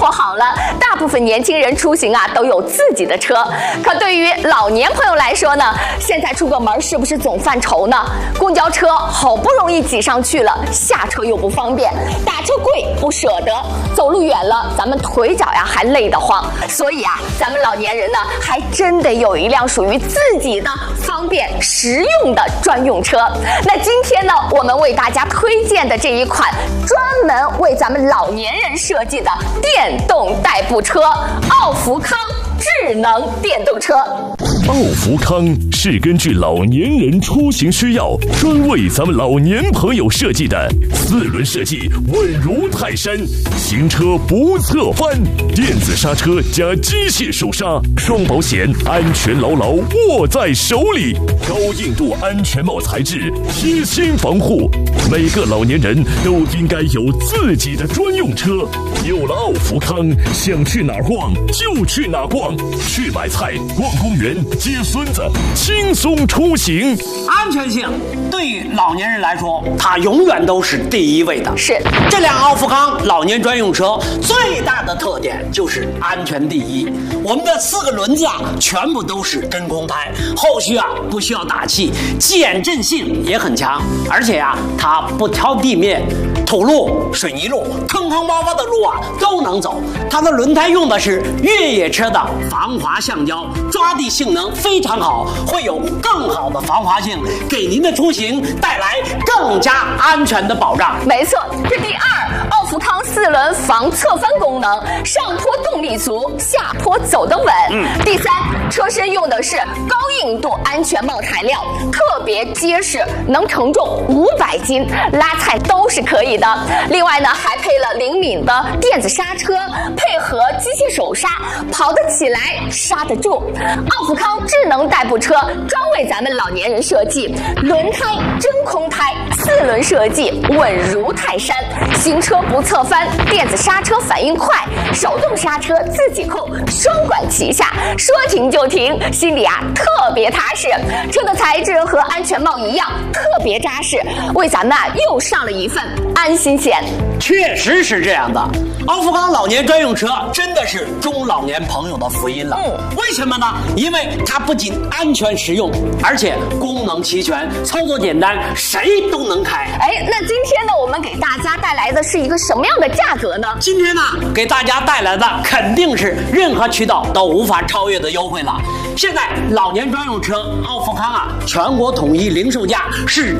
活好了，大部分年轻人出行啊都有自己的车。可对于老年朋友来说呢，现在出个门是不是总犯愁呢？公交车好不容易挤上去了，下车又不方便，打车贵不舍得，走路远了咱们腿脚呀还累得慌。所以啊，咱们老年人呢还真得有一辆属于自己的方便实用的专用车。那今天呢，我们为大家推荐的这一款专门为咱们老年人设计的电动代步车——奥福康智能电动车。 奥福康是根据老年人出行需要，专为咱们老年朋友设计的4轮设计，稳如泰山，行车不侧翻，电子刹车加机械手刹，双保险，安全牢牢握在手里，高硬度安全帽材质，贴心防护。每个老年人都应该有自己的专用车。有了奥福康，想去哪儿逛就去哪儿逛，去买菜、逛公园、接孙子，轻松出行。 安全性对于老年人来说，它永远都是第一位的。 是这辆奥福康老年专用车最大的特点就是安全第一。我们的4个轮子啊，全部都是真空胎，后续啊不需要打气，减震性也很强，而且啊它不挑地面。土路、水泥路、坑坑洼洼的路啊都能走。它的轮胎用的是越野车的防滑橡胶，抓地性能非常好，会有更好的防滑性，给您的出行带来更加安全的保障。 没错，这第2，奥福康4轮防侧翻功能，上坡动力足，下坡走得稳。第3，车身用的是高硬度安全帽材料，特别结实，能承重500斤，拉菜都是可以的。另外呢，还配了灵敏的电子刹车，配合机械手刹，跑得起来，刹得住。奥福康智能代步车专为咱们老年人设计，轮胎真空胎，4轮设计，稳如泰山，行车不侧翻，电子刹车反应快，手动刹车自己控，双管齐下，说停就停，心里啊特别踏实。车的材质和安全帽一样，特别扎实，为咱们啊又上了一份安心险。 确实是这样的，奥福康老年专用车真的是中老年朋友的福音了。为什么呢？因为它不仅安全实用，而且功能齐全，操作简单，谁都能开。 那今天呢，我们给大家带来的是一个什么样的价格呢？ 今天呢，给大家带来的肯定是任何渠道都无法超越的优惠了。现在老年专用车奥福康啊，全国统一零售价是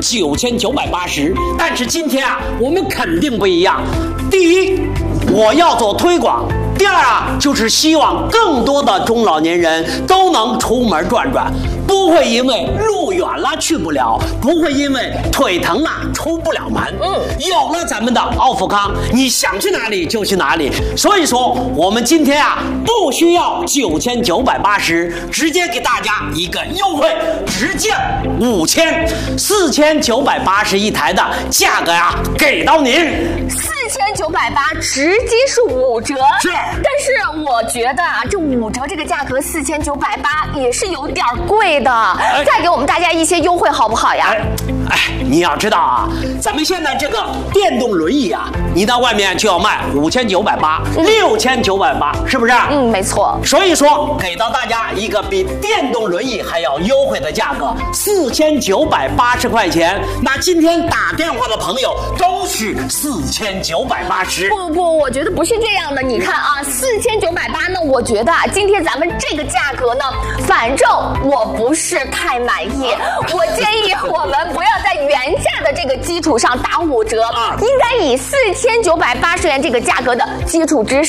9980，但是今天啊，我们肯定不一样。第一，我要做推广；第2啊，就是希望更多的中老年人都能出门转转，不会因为路远了去不了，不会因为腿疼了出不了门。有了咱们的奥福康，你想去哪里就去哪里。所以说，我们今天啊，不需要9980，直接给大家一个优惠，直降5000，4980一台的价格呀，给到您。 4980直接是5折， 是。 但是我觉得啊，这5折这个价格4980也是有点贵的，再给我们大家一些优惠好不好呀？ 你要知道啊，咱们现在这个电动轮椅啊，你到外面就要卖5980，6980，是不是？ 没错。 所以说，给到大家一个比电动轮椅还要优惠的价格，4980块钱。那今天打电话的朋友都是4980。 不，我觉得不是这样的。你看啊，4980呢，我觉得啊，今天咱们这个价格呢，反正我不是太满意。我建议我们不要在原价的这个基础上打5折，应该以4980元这个价格的基础之